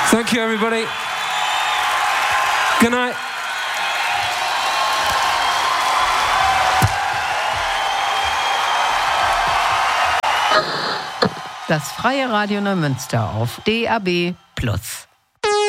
Thank you, everybody. Good night. Das Freie Radio Neumünster auf DAB+.